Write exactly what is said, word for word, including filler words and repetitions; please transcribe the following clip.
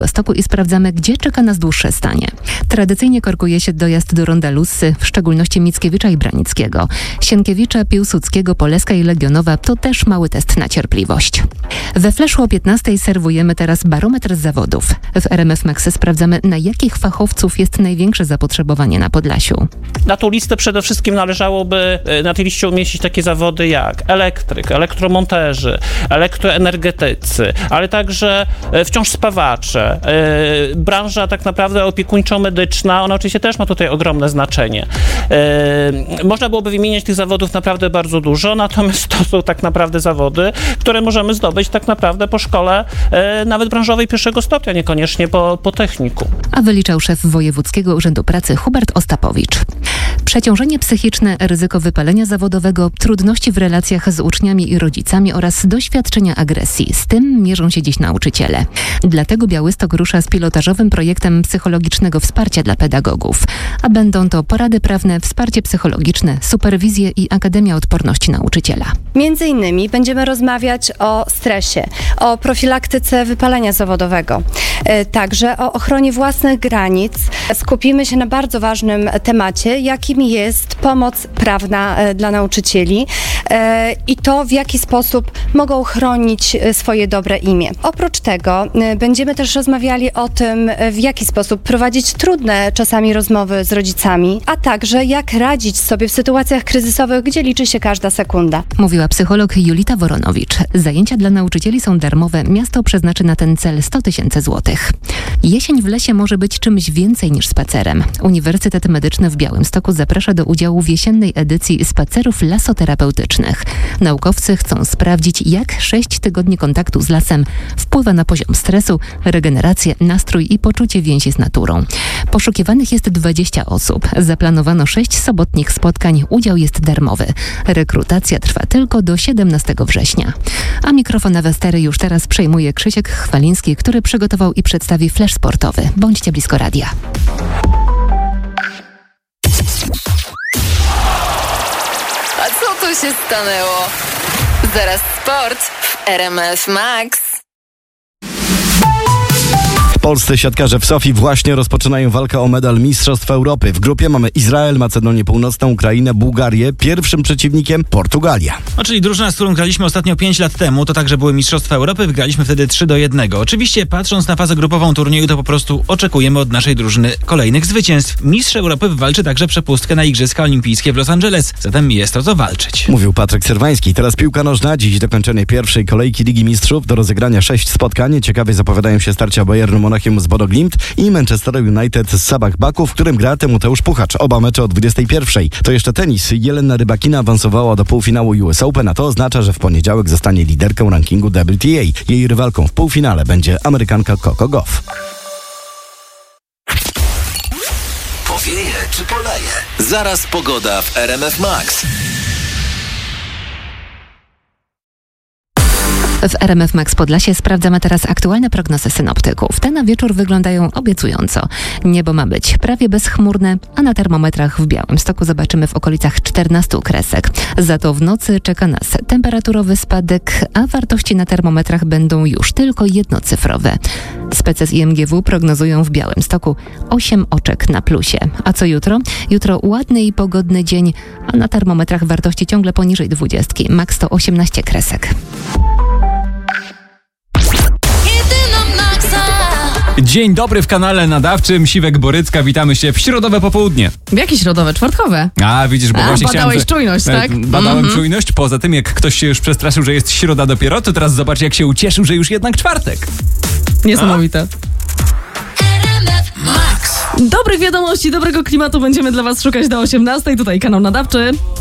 Stoku i sprawdzamy, gdzie czeka nas dłuższe stanie. Tradycyjnie korkuje się dojazd do Ronda Lussy, w szczególności Mickiewicza i Branickiego. Sienkiewicza, Piłsudskiego, Poleska i Legionowa to też mały test na cierpliwość. We Flashu o piętnastej serwujemy teraz barometr zawodów. W R M F Max sprawdzamy, na jakich fachowców jest największe zapotrzebowanie na Podlasiu. Na tą listę przede wszystkim należałoby na tej liście umieścić takie zawody jak elektryk, elektromonterzy, elektroenergetycy, ale także wciąż spawacze. Branża tak naprawdę opiekuńczo-medyczna, ona oczywiście też ma tutaj ogromne znaczenie. Można byłoby wymieniać tych zawodów naprawdę bardzo dużo, natomiast to są tak naprawdę zawody, które możemy zdobyć tak naprawdę po szkole nawet branżowej pierwszego stopnia, niekoniecznie po, po techniku. A wyliczał szef Wojewódzkiego Urzędu Pracy Hubert Ostapowicz. Przeciążenie psychiczne, ryzyko wypalenia zawodowego, trudności w relacjach z uczniami i rodzicami oraz doświadczenia agresji. Z tym mierzą się dziś nauczyciele. Dlatego Białystok rusza z pilotażowym projektem psychologicznego wsparcia dla pedagogów. A będą to porady prawne, wsparcie psychologiczne, superwizje i Akademia Odporności Nauczyciela. Między innymi będziemy rozmawiać o stresie, o profilaktyce wypalenia zawodowego, także o ochronie własnych granic. Skupimy się na bardzo ważnym temacie, jakim jest pomoc prawna dla nauczycieli i to, w jaki sposób mogą chronić swoje dobre imię. Oprócz tego będziemy też rozmawiali o tym, w jaki sposób prowadzić trudne czasami rozmowy z rodzicami, a także jak radzić sobie w sytuacjach kryzysowych, gdzie liczy się każda sekunda. Mówiła psycholog Julita Woronowicz. Zajęcia dla nauczycieli są darmowe. Miasto przeznaczy na ten cel sto tysięcy złotych. Jesień w lesie może być czymś więcej niż spacerem. Uniwersytet Medyczny w Białymstoku zaprasza do udziału w jesiennej edycji spacerów lasoterapeutycznych. Naukowcy chcą sprawdzić, jak sześć tygodni kontaktu z lasem wpływa na poziom stresu, regenerację, nastrój i poczucie więzi z naturą. Poszukiwanych jest dwadzieścia osób. Zaplanowano sześć sobotnich spotkań. Udział jest darmowy. Rekrutacja trwa tylko do siedemnastego września. A mikrofon na Westery już teraz przejmuje Krzysiek Chwaliński, który przygotował i przedstawi flash sportowy. Bądźcie blisko radia. A co tu się stanęło? Zaraz sport w R M F Max. Polscy siatkarze w Sofii właśnie rozpoczynają walkę o medal Mistrzostw Europy. W grupie mamy Izrael, Macedonię Północną, Ukrainę, Bułgarię. Pierwszym przeciwnikiem Portugalia. No, czyli drużyna, z którą graliśmy ostatnio pięć lat temu, to także były Mistrzostwa Europy. Wygraliśmy wtedy trzy do jednego. Oczywiście patrząc na fazę grupową turnieju, to po prostu oczekujemy od naszej drużyny kolejnych zwycięstw. Mistrz Europy wywalczy także przepustkę na Igrzyska Olimpijskie w Los Angeles. Zatem jest o co walczyć. Mówił Patryk Serwański. Teraz piłka nożna. Dziś dokończenie pierwszej kolejki Ligi Mistrzów. Do rozegrania sześć spotkań. Ciekawie zapowiadają się starcia Bayernu Monachium z Bodo Glimt i Manchester United z Sabah Baku, w którym gra Tymoteusz Puchacz. Oba mecze o dwudziestej pierwszej. To jeszcze tenis. Jelena Rybakina awansowała do półfinału U S Open, a to oznacza, że w poniedziałek zostanie liderką rankingu W T A. Jej rywalką w półfinale będzie Amerykanka Coco Gauff. Powieje czy poleje? Zaraz pogoda w R M F Max. W R M F Max Podlasie sprawdzamy teraz aktualne prognozy synoptyków. Te na wieczór wyglądają obiecująco. Niebo ma być prawie bezchmurne, a na termometrach w Białymstoku zobaczymy w okolicach czternastu kresek. Za to w nocy czeka nas temperaturowy spadek, a wartości na termometrach będą już tylko jednocyfrowe. Spece z I M G W prognozują w Białymstoku osiem oczek na plusie. A co jutro? Jutro ładny i pogodny dzień, a na termometrach wartości ciągle poniżej dwudziestki. Maks to osiemnaście kresek. Dzień dobry w kanale nadawczym. Siwek Borycka, witamy się w środowe popołudnie. W jakie środowe? Czwartkowe? A, widzisz, bo A, właśnie badałeś chciałem... czujność, tak? Badałem mm-hmm. czujność. Poza tym, jak ktoś się już przestraszył, że jest środa dopiero, to teraz zobacz, jak się ucieszył, że już jednak czwartek. Niesamowite. Dobrych wiadomości, dobrego klimatu będziemy dla Was szukać do osiemnastej. Tutaj kanał nadawczy.